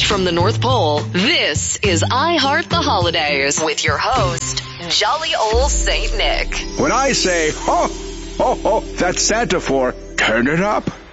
from the North Pole, this is I Heart the Holidays with your host, Jolly Old Saint Nick. When I say, ho, ho, ho, that's Santa for turn it up.